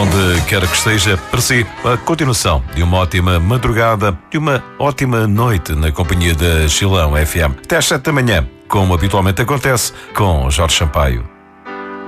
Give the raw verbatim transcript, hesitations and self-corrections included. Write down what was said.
onde quer que esteja, para si, a continuação de uma ótima madrugada e uma ótima noite na companhia da Chilão F M. Até às sete da manhã, como habitualmente acontece com Jorge Sampaio.